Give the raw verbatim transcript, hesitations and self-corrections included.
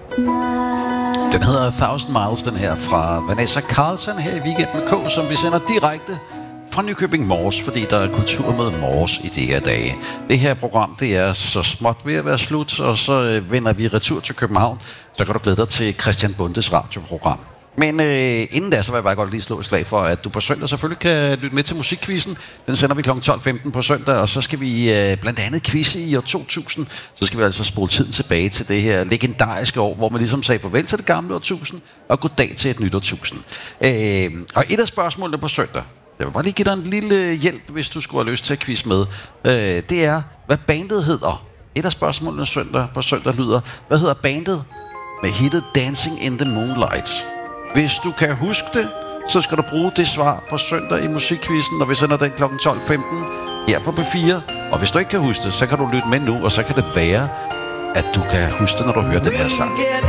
Den hedder Thousand Miles, den her fra Vanessa Carlson her i Weekend med K, som vi sender direkte fra Nykøbing Mors, fordi der er kultur med Mors i de her dage. Det her program, det er så småt ved at være slut, og så vender vi retur til København. Så kan du glæde dig til Christian Bundes radioprogram. Men øh, inden da, så vil jeg bare godt lige slå et slag for, at du på søndag selvfølgelig kan lytte med til musikquizzen. Den sender vi klokken tolv femten på søndag, og så skal vi øh, blandt andet quizze i år to tusind. Så skal vi altså spole tiden tilbage til det her legendariske år, hvor man ligesom sagde farvel til det gamle årtusind, og goddag til et nyt årtusind. Øh, og et af spørgsmålene på søndag, jeg vil bare lige give dig en lille hjælp, hvis du skulle have lyst til at quizze med. Øh, det er, hvad bandet hedder. Et af spørgsmålene søndag på søndag lyder, hvad hedder bandet med hittet Dancing in the Moonlight? Hvis du kan huske det, så skal du bruge det svar på søndag i musikquizzen, når vi sender den klokken tolv femten her på P fire. Og hvis du ikke kan huske det, så kan du lytte med nu, og så kan det være, at du kan huske det, når du hører den her sang.